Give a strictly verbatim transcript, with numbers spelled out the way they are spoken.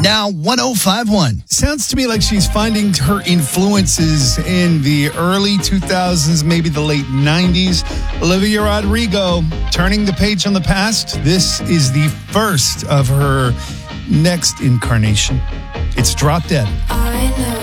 Now one oh five point one. Sounds to me like she's finding her influences in the early two thousands, maybe the late nineties. Olivia Rodrigo, turning the page on the past. This is the first of her next incarnation. It's Drop Dead. I know.